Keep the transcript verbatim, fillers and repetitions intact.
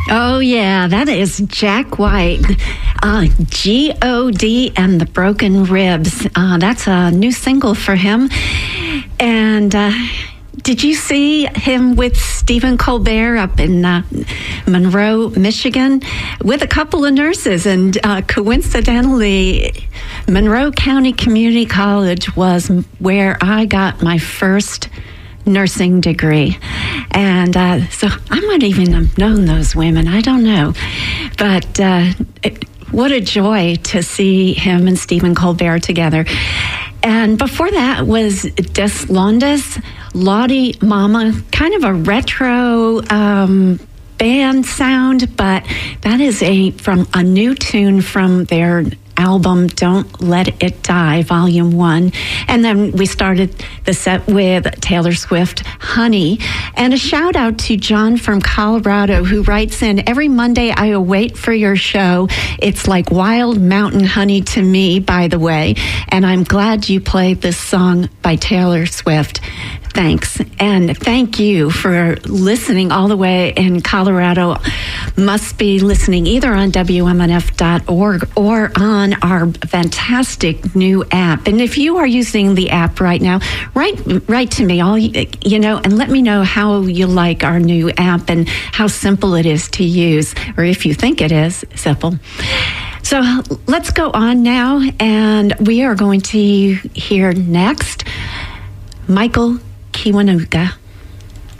Oh, yeah, that is Jack White. Uh, G O D and the Broken Ribs. Uh, that's a new single for him. And uh, did you see him with Stephen Colbert up in uh, Monroe, Michigan, with a couple of nurses? And uh, coincidentally, Monroe County Community College was where I got my first nursing degree. And uh, so I might even have known those women. I don't know. But uh, it, what a joy to see him and Stephen Colbert together. And before that was Des Londes, Lottie Mama, kind of a retro um, band sound, but that is a from a new tune from their album Don't Let It Die, Volume One. And then we started the set with Taylor Swift, Honey. And a shout out to John from Colorado, who writes in, every Monday I await for your show. It's like wild mountain honey to me, by the way. And I'm glad you played this song by Taylor Swift. Thanks. And thank you for listening all the way in Colorado. Must be listening either on W M N F dot org or on our fantastic new app. And if you are using the app right now, write, write to me, all you know, and let me know how you like our new app and how simple it is to use, or if you think it is simple. So let's go on now, and we are going to hear next Michael Kiwanuka.